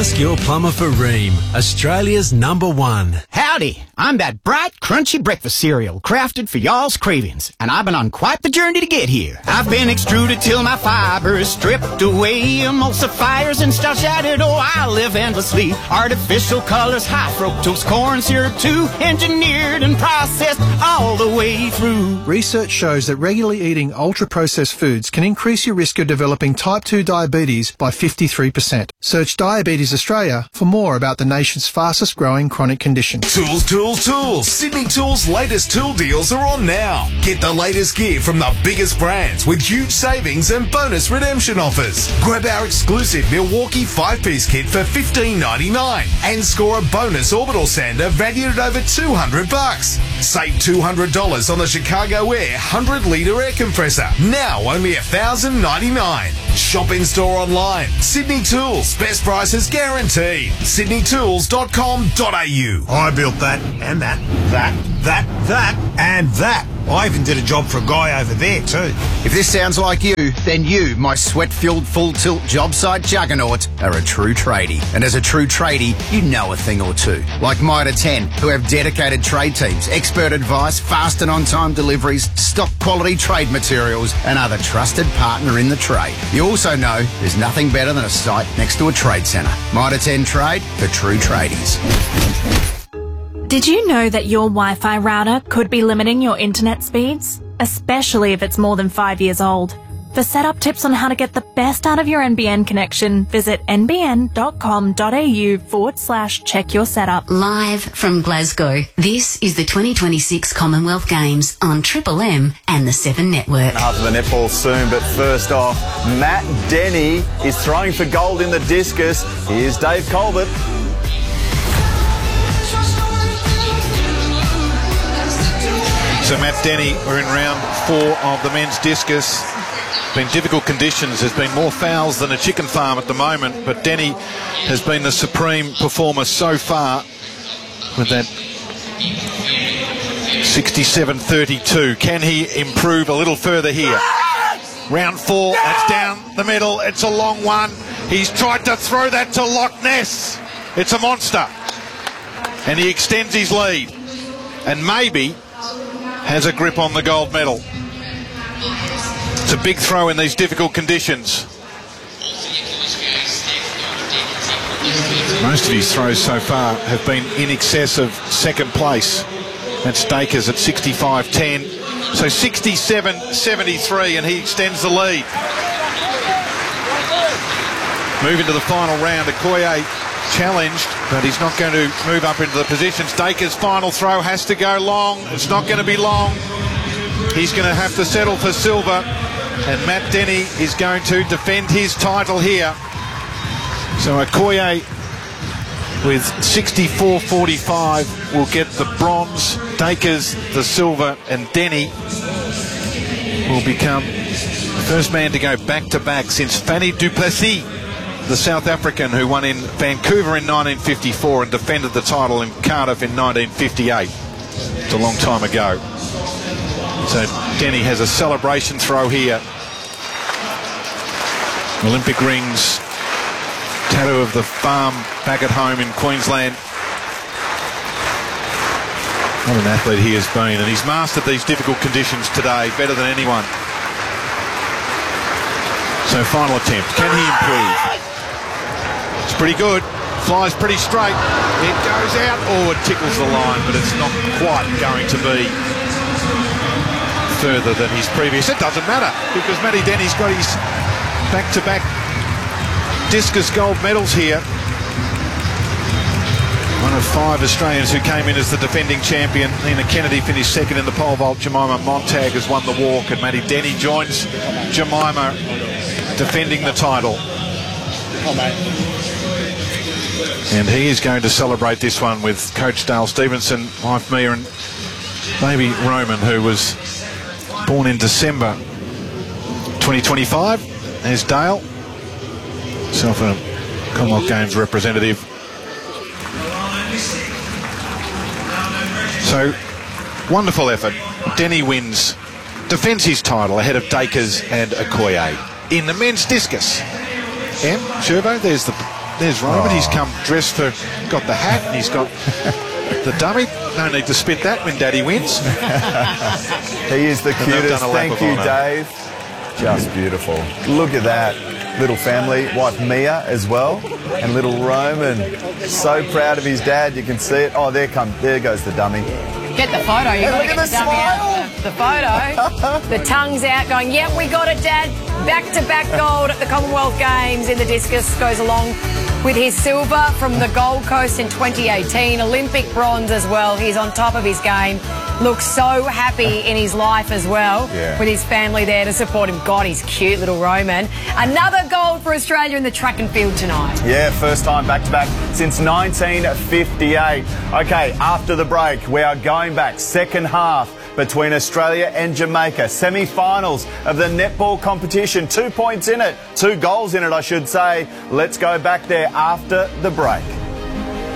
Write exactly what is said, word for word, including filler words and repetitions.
Ask your plumber for Ream, Australia's number one. Howdy, I'm that bright, crunchy breakfast cereal crafted for y'all's cravings, and I've been on quite the journey to get here. I've been extruded till my fiber is stripped away, emulsifiers and starch added, oh, I live endlessly. Artificial colors, high fructose corn syrup too, engineered and processed all the way through. Research shows that regularly eating ultra-processed foods can increase your risk of developing type two diabetes by fifty-three percent. Search Diabetes Australia for more about the nation's fastest growing chronic condition. Tools, tools, tools. Sydney Tools' latest tool deals are on now. Get the latest gear from the biggest brands with huge savings and bonus redemption offers. Grab our exclusive Milwaukee five-piece kit for fifteen ninety-nine and score a bonus orbital sander valued at over two hundred bucks. Save two hundred dollars on the Chicago Air one hundred litre air compressor. Now only one thousand ninety-nine dollars. Shop in store online. Sydney Tools. Best prices guaranteed. sydney tools dot com dot a u. I built that, and that, that, that, that, and that. I even did a job for a guy over there too. If this sounds like you, then you, my sweat-filled full-tilt job site juggernaut, are a true tradie. And as a true tradie, you know a thing or two. Like Mitre ten, who have dedicated trade teams, expert advice, fast and on-time deliveries, stock quality trade materials, and other trusted partner in the trade. You also know there's nothing better than a site next to a trade centre. Mitre ten Trade for true tradies. Did you know that your Wi-Fi router could be limiting your internet speeds? Especially if it's more than five years old. For setup tips on how to get the best out of your N B N connection, visit nbn.com.au forward slash check your setup. Live from Glasgow, this is the twenty twenty-six Commonwealth Games on Triple M and the Seven Network. After the netball soon, but first off, Matt Denny is throwing for gold in the discus. Here's Dave Colbert. So Matt Denny, we're in round four of the men's discus. Been difficult conditions. There's been more fouls than a chicken farm at the moment, but Denny has been the supreme performer so far with that sixty-seven thirty-two. Can he improve a little further here? Round four, that's down the middle. It's a long one. He's tried to throw that to Loch Ness. It's a monster. And he extends his lead. And maybe has a grip on the gold medal. It's a big throw in these difficult conditions. Most of his throws so far have been in excess of second place. That's Dacres at sixty-five ten. So sixty-seven seventy-three, and he extends the lead. Moving to the final round, Okoye challenged, but he's not going to move up into the positions. Dacres' final throw has to go long. It's not going to be long. He's going to have to settle for silver, and Matt Denny is going to defend his title here. So Okoye with sixty-four forty-five will get the bronze, Dacres the silver, and Denny will become the first man to go back-to-back since Fanny du Plessis, the South African who won in Vancouver in nineteen fifty-four and defended the title in Cardiff in nineteen fifty-eight. It's a long time ago. So Denny has a celebration throw here. Olympic rings, tattoo of the farm back at home in Queensland. What an athlete he has been, and he's mastered these difficult conditions today better than anyone. So final attempt, can he improve? It's pretty good, flies pretty straight, it goes out, oh it tickles the line, but it's not quite going to be further than his previous. It doesn't matter, because Matty Denny's got his back-to-back discus gold medals here. One of five Australians who came in as the defending champion. Nina Kennedy finished second in the pole vault. Jemima Montag has won the walk, and Matty Denny joins Jemima defending the title. Oh, mate. And he is going to celebrate this one with Coach Dale Stevenson, wife Mia, and baby Roman, who was born in December twenty twenty-five. There's Dale, self a Commonwealth Games representative. So, wonderful effort. Denny wins, defends his title ahead of Dacres and Okoye in the men's discus. M, Sherbo, there's the there's Roman. Oh. He's come dressed for, got the hat, and he's got the dummy. No need to spit that when Daddy wins. He is the And they've cutest. done a lap Thank of you, honour. Dave. Just beautiful. Look at that. Little family, wife Mia as well, and little Roman. So proud of his dad. You can see it. Oh, there come, there goes the dummy. Get the photo. You Hey, got to look get at the the dummy smile. out. The, the photo. The tongue's out going, yep, we got it, Dad. Back-to-back gold at the Commonwealth Games in the discus goes along with his silver from the Gold Coast in twenty eighteen. Olympic bronze as well. He's on top of his game. Looks so happy in his life as well, Yeah. with his family there to support him. God, he's cute, little Roman. Another gold for Australia in the track and field tonight. Yeah, first time back-to-back since nineteen fifty-eight. Okay, after the break, we are going back second half between Australia and Jamaica. Semi-finals of the netball competition. Two points in it, two goals in it, I should say. Let's go back there after the break.